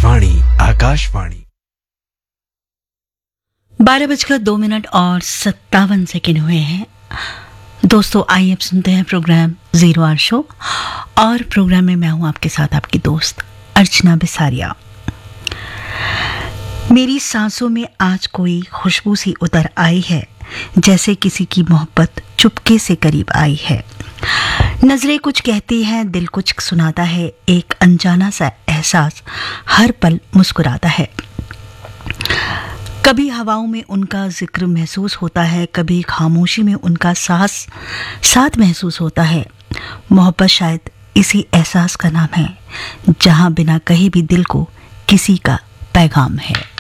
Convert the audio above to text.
आकाशवाणी 12:02 हुए हैं। दोस्तों, आइए अब सुनते हैं प्रोग्राम जीरो आवर शो। और प्रोग्राम में मैं हूं आपके साथ आपकी दोस्त अर्चना बिसारिया। मेरी सांसों में आज कोई खुशबू सी उतर आई है, जैसे किसी की मोहब्बत चुपके से करीब आई है। नजरें कुछ कहती हैं, दिल कुछ सुनाता है, एक अनजाना सा एहसास हर पल मुस्कुराता है। कभी हवाओं में उनका जिक्र महसूस होता है, कभी खामोशी में उनका साथ महसूस होता है। मोहब्बत शायद इसी एहसास का नाम है, जहां बिना कहे भी दिल को किसी का पैगाम है।